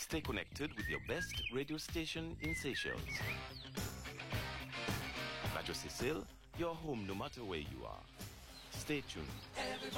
Stay connected with your best radio station in Seychelles. Radio Cecil, your home no matter where you are. Stay tuned.